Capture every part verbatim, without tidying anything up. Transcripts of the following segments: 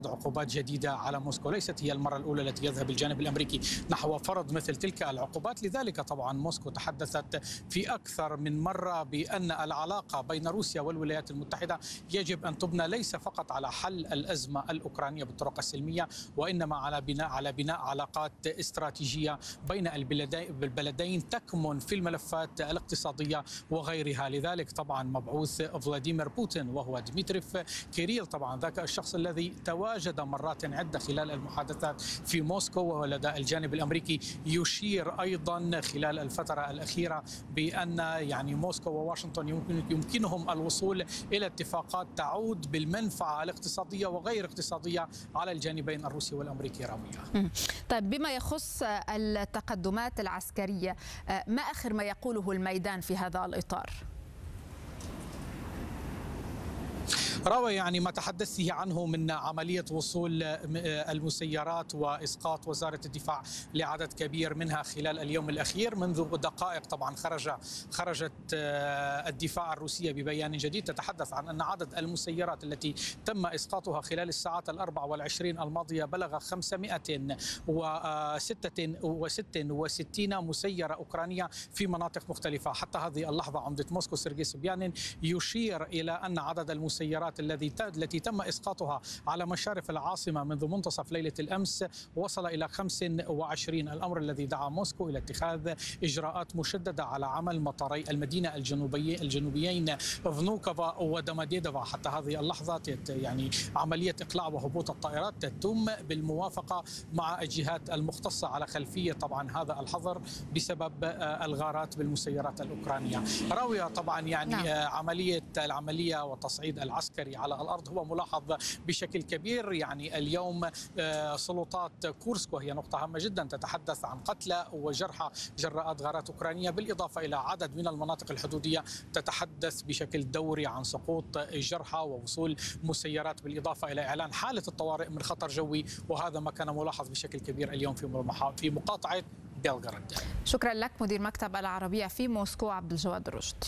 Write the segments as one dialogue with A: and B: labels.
A: عقوبات جديدة على موسكو. ليست هي المرة الأولى التي يذهب الجانب الأمريكي نحو فرض مثل تلك العقوبات. لذلك طبعا موسكو تحدثت في أكثر من مرة بأن العلاقة بين روسيا والولايات المتحدة يجب أن تبنى ليس فقط على حل الأزمة الأوكرانية بالطرق السلمية، وإنما على بناء على بناء علاقات استراتيجية بين البلدين تكمن في الملفات الاقتصادية وغيرها. لذلك طبعا مبعوث فلاديمير بوتين وهو ديمتريف كيريل طبعا ذاك الشخص الذي تواجد مرات عدة خلال المحادثات في موسكو، ولدى الجانب الأمريكي يشير أيضا خلال الفترة الأخيرة بأن يعني موسكو وواشنطن يمكن يمكنهم الوصول إلى اتفاقات تعود بالمنفعة الاقتصادية وغير اقتصادية على الجانبين الروسي والأمريكي. رامية،
B: طيب بما يخص التقدمات العسكرية، ما آخر ما يقوله الميدان في هذا الإطار؟
A: روى يعني ما تحدثته عنه من عملية وصول المسيرات وإسقاط وزارة الدفاع لعدد كبير منها خلال اليوم الأخير. منذ دقائق طبعا خرج خرجت الدفاع الروسية ببيان جديد تتحدث عن أن عدد المسيرات التي تم إسقاطها خلال الساعات الأربع والعشرين الماضية بلغ خمسمائة وستة وستين مسيرة أوكرانية في مناطق مختلفة. حتى هذه اللحظة عمدة موسكو سيرجي سوبيانين يشير إلى أن عدد المسيرات الذي التي تم إسقاطها على مشارف العاصمة منذ منتصف ليلة الأمس وصل إلى خمس وعشرين، الأمر الذي دعا موسكو إلى اتخاذ إجراءات مشددة على عمل مطاري المدينة الجنوبي الجنوبيين فنوكوفا ودماديدوفا. حتى هذه اللحظة يعني عملية إقلاع وهبوط الطائرات تتم بالموافقة مع الجهات المختصة على خلفية طبعا هذا الحظر بسبب الغارات بالمسيرات الأوكرانية. راوية طبعا يعني نعم. عملية العملية والتصعيد العسكري على الأرض هو ملاحظ بشكل كبير. يعني اليوم سلطات كورسك وهي نقطة هامة جدا تتحدث عن قتلى وجرحى جراء غارات أوكرانية، بالإضافة إلى عدد من المناطق الحدودية تتحدث بشكل دوري عن سقوط جرحى ووصول مسيرات، بالإضافة إلى إعلان حالة الطوارئ من خطر جوي، وهذا ما كان ملاحظ بشكل كبير اليوم في في مقاطعة بيلغراد.
B: شكرا لك مدير مكتب العربية في موسكو عبد الجواد رشد.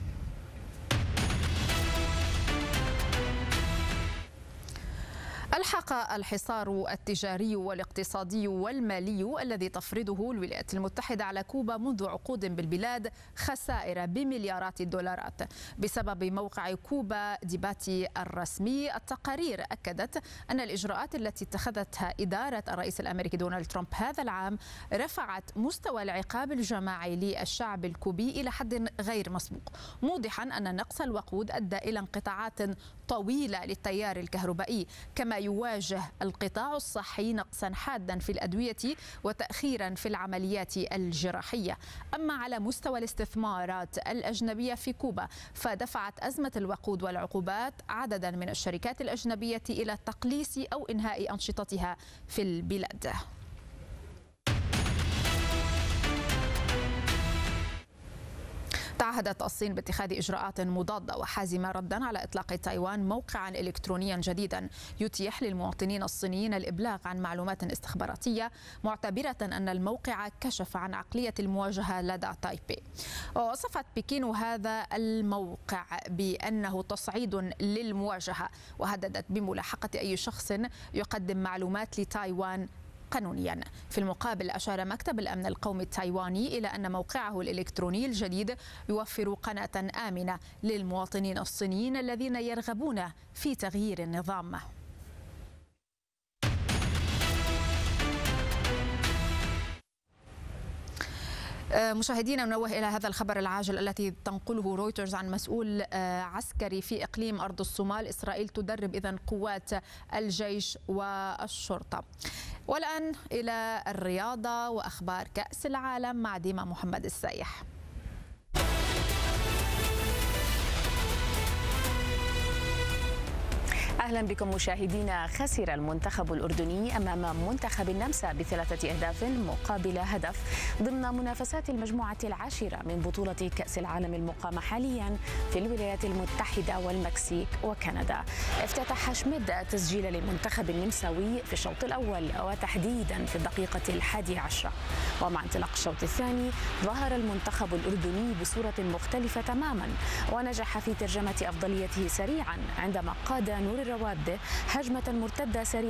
B: ألحق الحصار التجاري والاقتصادي والمالي الذي تفرضه الولايات المتحدة على كوبا منذ عقود بالبلاد خسائر بمليارات الدولارات بسبب موقع كوبا ديباتي الرسمي. التقارير أكدت أن الإجراءات التي اتخذتها إدارة الرئيس الأمريكي دونالد ترامب هذا العام رفعت مستوى العقاب الجماعي للشعب الكوبي إلى حد غير مسبوق، موضحا أن نقص الوقود أدى إلى انقطاعات طويلة للتيار الكهربائي، كما يواجه القطاع الصحي نقصا حادا في الأدوية وتأخيرا في العمليات الجراحية. أما على مستوى الاستثمارات الأجنبية في كوبا فدفعت أزمة الوقود والعقوبات عددا من الشركات الأجنبية إلى تقليص أو إنهاء أنشطتها في البلاد. تعهدت الصين باتخاذ إجراءات مضادة وحازمة ردا على إطلاق تايوان موقعا إلكترونيا جديدا يتيح للمواطنين الصينيين الإبلاغ عن معلومات استخباراتية، معتبرة أن الموقع كشف عن عقلية المواجهة لدى تايبي. ووصفت بكين هذا الموقع بأنه تصعيد للمواجهة، وهددت بملاحقة أي شخص يقدم معلومات لتايوان قانونيا. في المقابل أشار مكتب الأمن القومي التايواني إلى أن موقعه الإلكتروني الجديد يوفر قناة آمنة للمواطنين الصينيين الذين يرغبون في تغيير النظام. مشاهدينا ننوه إلى هذا الخبر العاجل التي تنقله رويترز عن مسؤول عسكري في إقليم أرض الصومال. إسرائيل تدرب إذن قوات الجيش والشرطة. والآن إلى الرياضة وأخبار كأس العالم مع ديما محمد السايح.
C: أهلا بكم مشاهدينا. خسر المنتخب الأردني أمام منتخب النمسا بثلاثة أهداف مقابل هدف ضمن منافسات المجموعة العاشرة من بطولة كأس العالم المقامة حاليا في الولايات المتحدة والمكسيك وكندا. افتتح شميد تسجيل للمنتخب النمساوي في الشوط الأول وتحديدا في الدقيقة الحادية عشرة، ومع انطلاق الشوط الثاني ظهر المنتخب الأردني بصورة مختلفة تماما ونجح في ترجمة أفضليته سريعا عندما قاد نور الرواد رواده هجمة مرتدة سريعة